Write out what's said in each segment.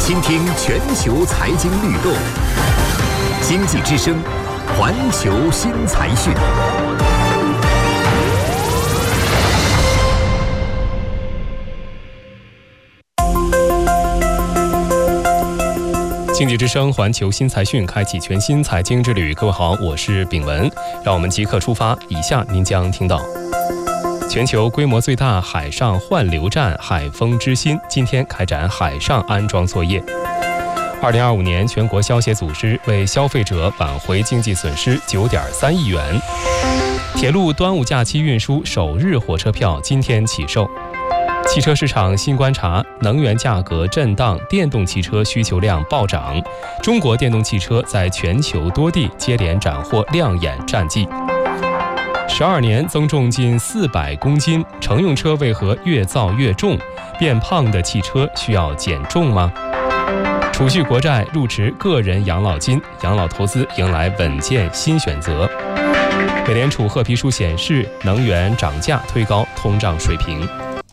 倾听全球财经律动，经济之声，环球新财讯。经济之声环球新财讯开启全新财经之旅。各位好，我是炳文，让我们即刻出发。以下您将听到：全球规模最大海上换流站海丰之心今天开展海上安装作业。2025年全国消协组织为消费者挽回经济损失9.3亿元。铁路端午假期运输首日火车票今天起售。汽车市场新观察，能源价格震荡，电动汽车需求量暴涨。中国电动汽车在全球多地接连斩获亮眼战绩。12年增重近400公斤，乘用车为何越造越重？变胖的汽车需要减重吗？储蓄国债，入池个人养老金，养老投资迎来稳健新选择。美联储褐皮书显示，能源涨价推高通胀水平。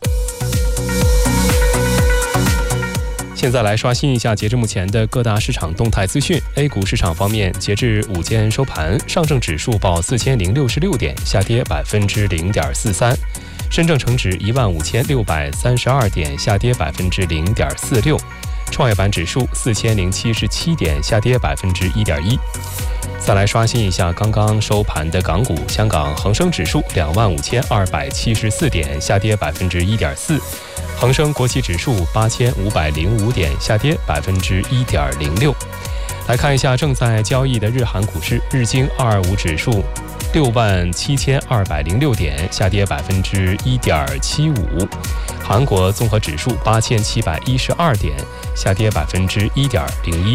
现在来刷新一下截至目前的各大市场动态资讯。A 股市场方面，截至午间收盘，上证指数报4066点，下跌0.43%；深证成指15632点，下跌0.46%；创业板指数4077点，下跌1.1%。再来刷新一下刚刚收盘的港股，香港恒生指数25274点，下跌1.4%；恒生国企指数8505点，下跌1.06%。来看一下正在交易的日韩股市，日经225指数67206点，下跌1.75%；韩国综合指数8712点，下跌1.01%。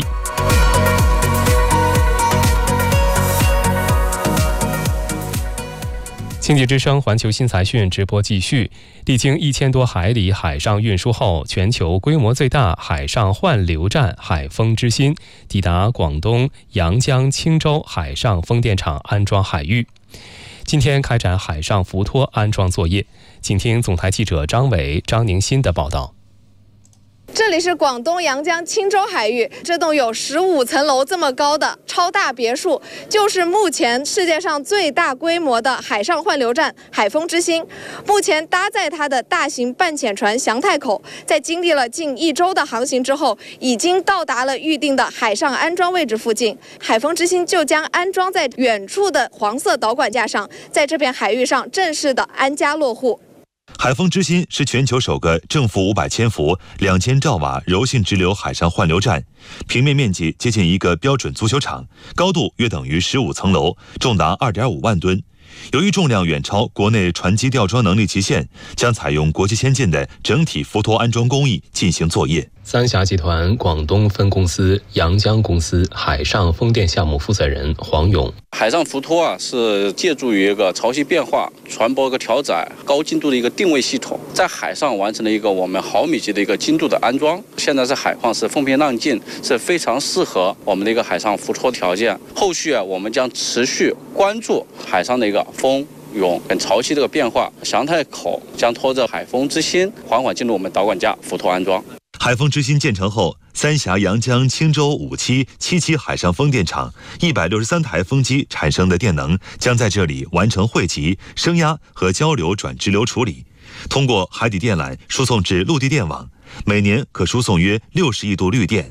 经济之声环球新财讯直播继续。历经1000多海里海上运输后，全球规模最大海上换流站海丰之心抵达广东阳江青州海上风电场安装海域，今天开展海上浮托安装作业。请听总台记者张伟、张宁新的报道。 这里是广东阳江青州海域，这栋有15层楼这么高的超大别墅，就是目前世界上最大规模的海上换流站海丰之心。目前搭载它的大型半潜船祥太口，在经历了近1周的航行之后，已经到达了预定的海上安装位置附近。海丰之心就将安装在远处的黄色导管架上，在这片海域上正式的安家落户。 海丰之心是全球首个正负500千伏、2000兆瓦柔性直流海上换流站，平面面积接近一个标准足球场，高度约等于15层楼，重达2.5万吨。由于重量远超国内船机吊装能力极限，将采用国际先进的整体浮托安装工艺进行作业。 三峡集团广东分公司阳江公司海上风电项目负责人黄勇： 海上浮托是借助于一个潮汐变化、船舶一个调载、高精度的一个定位系统，在海上完成了一个我们毫米级的一个精度的安装。现在是海况是风平浪静，是非常适合我们的一个海上浮托条件。后续我们将持续关注海上的一个风、涌跟潮汐这个变化，祥太口将拖着海丰之心缓缓进入我们导管架浮托安装。 海丰之心建成后，三峡阳江青州5期、7期海上风电场163台风机产生的电能将在这里完成汇集、升压和交流转直流处理，通过海底电缆输送至陆地电网，每年可输送约60亿度绿电。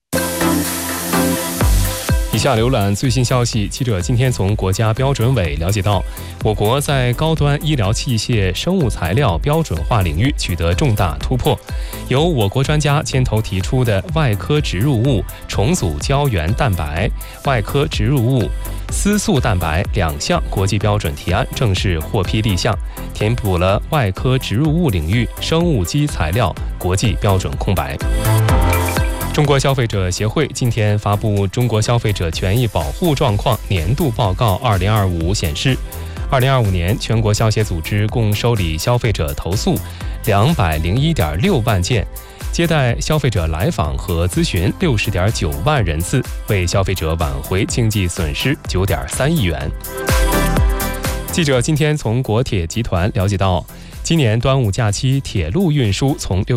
以下浏览最新消息。记者今天从国家标准委了解到，我国在高端医疗器械、生物材料标准化领域取得重大突破。由我国专家牵头提出的外科植入物重组胶原蛋白、外科植入物丝素蛋白2项国际标准提案正式获批立项，填补了外科植入物领域生物基材料国际标准空白。中国消费者协会今天发布《中国消费者权益保护状况年度报告2025》显示，2025年全国消协组织共受理消费者投诉201.6万件，接待消费者来访和咨询60.9万人次，为消费者挽回经济损失9.3亿元。记者今天从国铁集团了解到，今年端午假期铁路运输从